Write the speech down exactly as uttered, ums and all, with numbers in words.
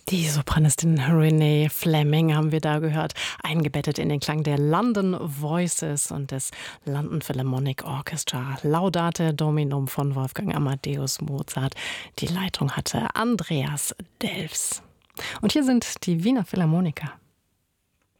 Die Sopranistin Renée Fleming haben wir da gehört, eingebettet in den Klang der London Voices und des London Philharmonic Orchestra. Laudate Dominum von Wolfgang Amadeus Mozart. Die Leitung hatte Andreas Delfs. Und hier sind die Wiener Philharmoniker.